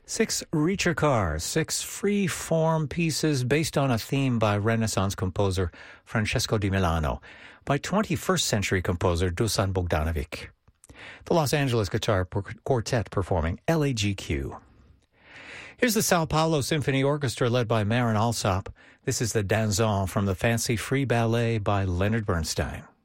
6 Reacher cars, 6 free-form pieces based on a theme by Renaissance composer Francesco di Milano, by 21st century composer Dusan Bogdanovic. The Los Angeles Guitar Quartet performing LAGQ. Here's the Sao Paulo Symphony Orchestra led by Marin Alsop. This is the Danzon from the Fancy Free Ballet by Leonard Bernstein.